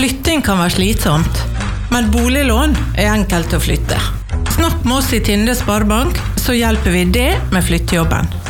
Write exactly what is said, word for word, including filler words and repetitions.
Flytting kan være slitsomt, men boliglån er enkelt å flytte. Snakk med oss i Tinde Sparebank, så hjelper vi det med flyttejobben.